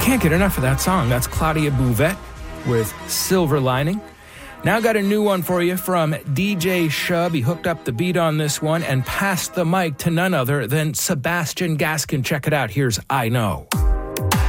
Can't get enough of that song. That's Claudia Bouvette with Silver Lining. Now got a new one for you from DJ Shub. He hooked up the beat on this one and passed the mic to none other than Sebastian Gaskin. Check it out. Here's I Know.